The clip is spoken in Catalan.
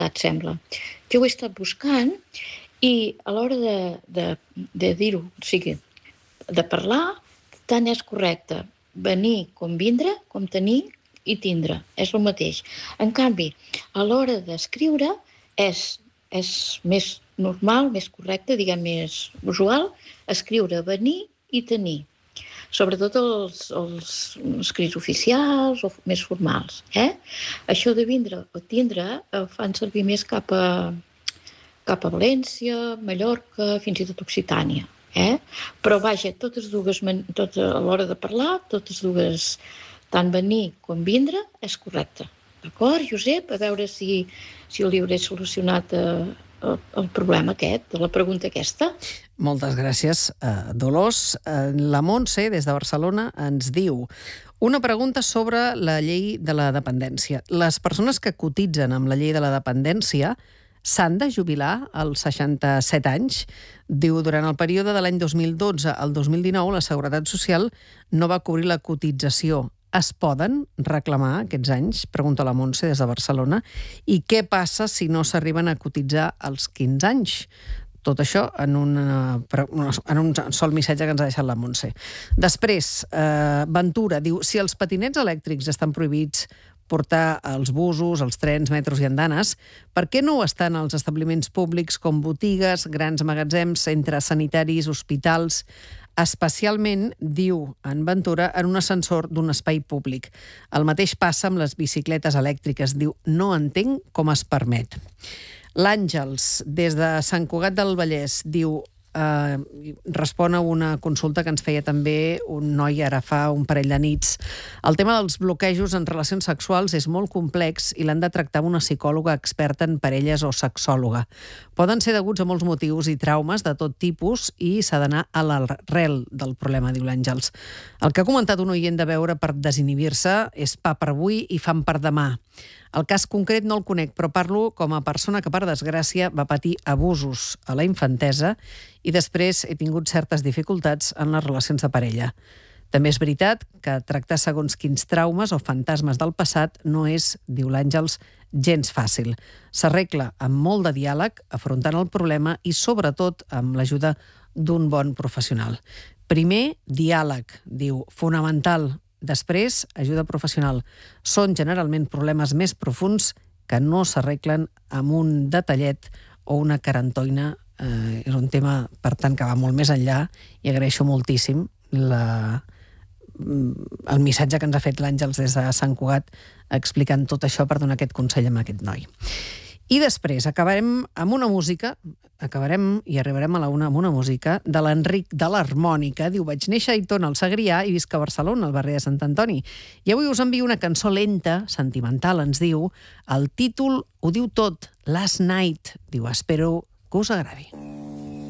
sembla. Jo ho he estat buscant i a l'hora de dir-ho, o sigui, de parlar, tant és correcte venir com vindre, com tenir i tindre. És el mateix. En canvi, a l'hora d'escriure és més normal, més correcte, diguem més usual, escriure venir i tenir. Sobretot els escrits oficials o més formals. Això de vindre o tindre fan servir més cap a València, Mallorca, fins i tot Occitània. Però vaja, totes dues, a l'hora de parlar, totes dues, tant venir com vindre, és correcte. D'acord, Josep? A veure si li hauré solucionat el problema aquest, de la pregunta aquesta. Moltes gràcies, Dolors. La Montse, des de Barcelona, ens diu una pregunta sobre la llei de la dependència. Les persones que cotitzen amb la llei de la dependència s'han de jubilar als 67 anys? Diu, durant el període de l'any 2012 al 2019, la Seguretat Social no va cobrir la cotització. Es poden reclamar aquests anys? Pregunta la Montse des de Barcelona. I què passa si no s'arriben a cotitzar als 15 anys? Tot això en un sol missatge que ens ha deixat la Montse. Després, Ventura diu, si els patinets elèctrics estan prohibits portar els busos, els trens, metros i andanes, per què no ho estan als establiments públics com botigues, grans magatzems, centres sanitaris, hospitals, especialment, diu en Ventura, en un ascensor d'un espai públic? El mateix passa amb les bicicletes elèctriques. Diu, no entenc com es permet. L'Àngels, des de Sant Cugat del Vallès, diu, respon a una consulta que ens feia també un noi ara fa un parell de nits. El tema dels bloquejos en relacions sexuals és molt complex i l'han de tractar amb una psicòloga experta en parelles o sexòloga. Poden ser deguts a molts motius i traumes de tot tipus i s'ha d'anar a l'arrel del problema, diu l'Àngels. El que ha comentat un oient de veure per desinhibir-se és pa per avui i fam per demà. El cas concret no el conec, però parlo com a persona que, per desgràcia, va patir abusos a la infantesa i després he tingut certes dificultats en les relacions de parella. També és veritat que tractar segons quins traumes o fantasmes del passat no és, diu l'Àngels, gens fàcil. S'arregla amb molt de diàleg, afrontant el problema i, sobretot, amb l'ajuda d'un bon professional. Primer, diàleg, diu, fonamental. Després, ajuda professional. Són generalment problemes més profuns que no s'arreglen amb un detallet o una carantoina. És un tema, per tant, que va molt més enllà i agraeixo moltíssim el missatge que ens ha fet l'Àngels des de Sant Cugat explicant tot això per donar aquest consell a aquest noi. I després acabarem amb una música, i arribarem a la una amb una música de l'Enric de l'Harmònica. Diu, vaig néixer a Aitona, al Segrià, i visc a Barcelona, al barri de Sant Antoni. I avui us envio una cançó lenta, sentimental, ens diu. El títol ho diu tot, Last Night. Diu, espero que us agradi.